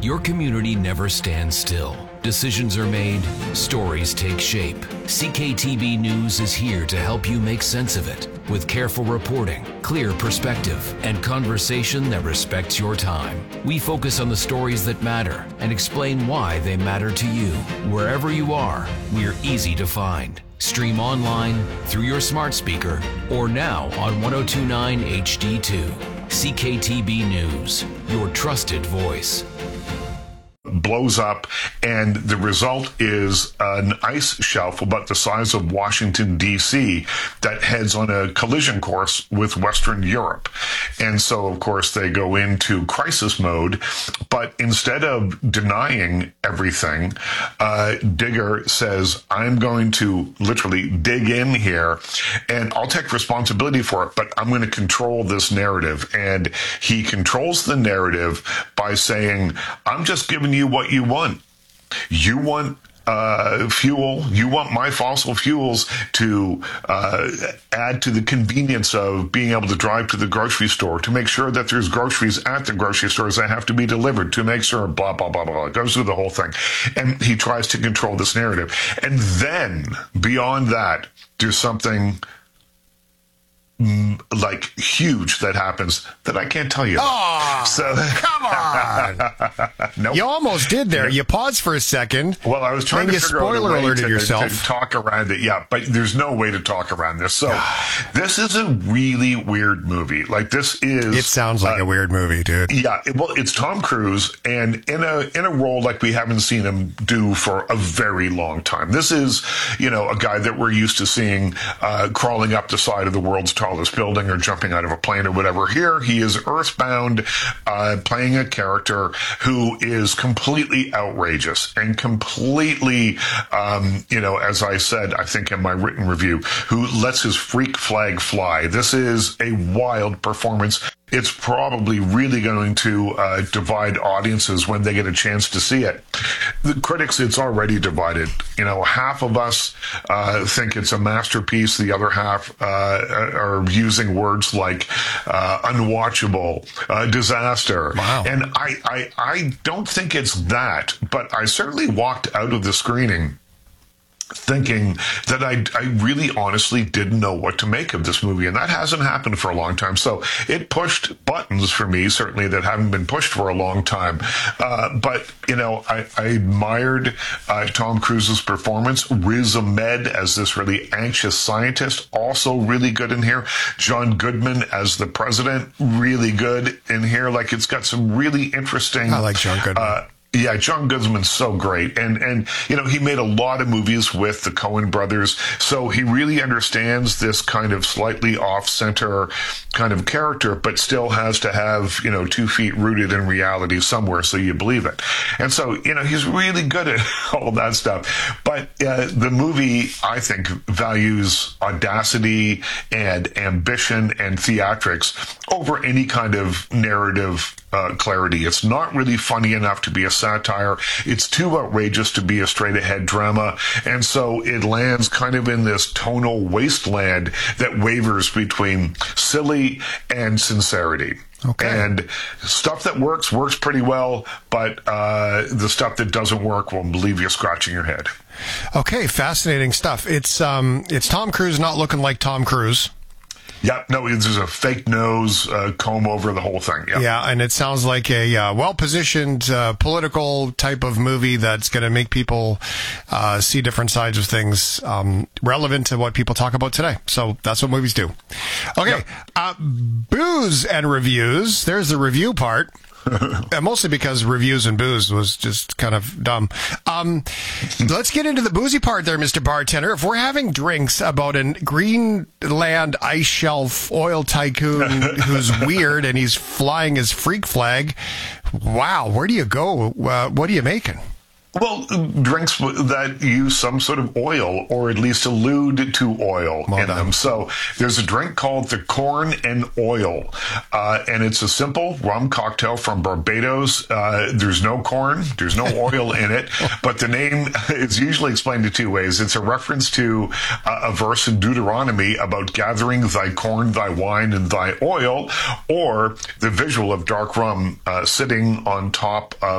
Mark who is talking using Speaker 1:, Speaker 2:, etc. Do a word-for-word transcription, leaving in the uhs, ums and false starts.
Speaker 1: Your community never stands still. Decisions are made, stories take shape. C K T B News is here to help you make sense of it with careful reporting, clear perspective, and conversation that respects your time. We focus on the stories that matter and explain why they matter to you. Wherever you are, we're easy to find. Stream online, through your smart speaker, or now on ten twenty-nine H D two. C K T B News, your trusted voice.
Speaker 2: Blows up, and the result is an ice shelf about the size of Washington, D C that heads on a collision course with Western Europe. And so, of course, they go into crisis mode, but instead of denying everything, uh, Digger says, I'm going to literally dig in here, and I'll take responsibility for it, but I'm going to control this narrative. And he controls the narrative by saying, I'm just giving you what you want. You want uh, fuel. You want my fossil fuels to uh, add to the convenience of being able to drive to the grocery store, to make sure that there's groceries at the grocery stores that have to be delivered, to make sure blah, blah, blah, blah. It goes through the whole thing. And he tries to control this narrative. And then beyond that, there's something like huge that happens that I can't tell you.
Speaker 3: Oh,
Speaker 2: so
Speaker 3: come on!
Speaker 2: Nope.
Speaker 3: You almost did there. You paused for a second.
Speaker 2: Well, I was trying
Speaker 3: and
Speaker 2: to
Speaker 3: you
Speaker 2: figure
Speaker 3: spoiler
Speaker 2: out a way
Speaker 3: alerted
Speaker 2: to,
Speaker 3: yourself.
Speaker 2: to talk around it. Yeah, but there's no way to talk around this. So this is a really weird movie. Like this is.
Speaker 3: It sounds like
Speaker 2: uh,
Speaker 3: a weird movie, dude.
Speaker 2: Yeah. It, well, it's Tom Cruise, and in a in a role like we haven't seen him do for a very long time. This is, you know, a guy that we're used to seeing uh, crawling up the side of the world's tallest building or jumping out of a plane or whatever. Here he is earthbound, uh, playing a character who is completely outrageous and completely, um, you know, as I said, I think in my written review, who lets his freak flag fly. This is a wild performance. It's probably really going to uh, divide audiences when they get a chance to see it. The critics, it's already divided. You know, half of us uh, think it's a masterpiece. The other half uh, are using words like uh, unwatchable, uh, disaster.
Speaker 3: Wow.
Speaker 2: And I, I, I don't think it's that, but I certainly walked out of the screening thinking that I, I really honestly didn't know what to make of this movie. And that hasn't happened for a long time. So it pushed buttons for me, certainly, that haven't been pushed for a long time. Uh, but, you know, I, I admired uh, Tom Cruise's performance. Riz Ahmed as this really anxious scientist, also really good in here. John Goodman as the president, really good in here. Like, it's got some really interesting...
Speaker 3: I like John Goodman. Uh,
Speaker 2: Yeah, John Goodman's so great. And, and, you know, he made a lot of movies with the Coen brothers. So he really understands this kind of slightly off-center kind of character, but still has to have, you know, two feet rooted in reality somewhere so you believe it. And so, you know, he's really good at all that stuff. But uh, the movie, I think, values audacity and ambition and theatrics over any kind of narrative Uh, clarity. It's not really funny enough to be a satire. It's too outrageous to be a straight-ahead drama. And so it lands kind of in this tonal wasteland that wavers between silly and sincerity.
Speaker 3: Okay.
Speaker 2: And stuff that works, works pretty well, but uh, the stuff that doesn't work will leave you scratching your head.
Speaker 3: Okay, fascinating stuff. It's um, it's Tom Cruise not looking like Tom Cruise.
Speaker 2: Yeah, no, there's a fake nose, uh, comb over the whole thing. Yeah,
Speaker 3: yeah, and it sounds like a uh, well-positioned uh, political type of movie that's going to make people uh, see different sides of things um, relevant to what people talk about today. So that's what movies do. Okay, yeah. uh, booze and reviews. There's the review part. And mostly because reviews and booze was just kind of dumb. Um, let's get into the boozy part there, Mister Bartender. If we're having drinks about a Greenland ice shelf oil tycoon who's weird and he's flying his freak flag, wow, where do you go? Uh, what are you making?
Speaker 2: Well, drinks that use some sort of oil, or at least allude to oil
Speaker 3: well
Speaker 2: in
Speaker 3: done.
Speaker 2: them. So there's a drink called the Corn and Oil, uh, and it's a simple rum cocktail from Barbados. Uh, there's no corn, there's no oil in it, but the name is usually explained in two ways. It's a reference to uh, a verse in Deuteronomy about gathering thy corn, thy wine, and thy oil, or the visual of dark rum uh, sitting on top of